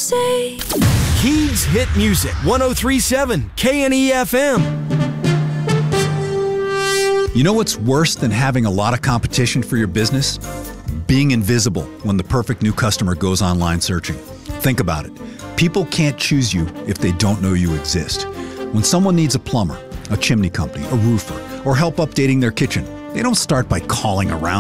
say. Keys Hit Music, 103.7 KNEFM. You know what's worse than having a lot of competition for your business? Being invisible when the perfect new customer goes online searching. Think about it. People can't choose you if they don't know you exist. When someone needs a plumber, a chimney company, a roofer, or help updating their kitchen, they don't start by calling around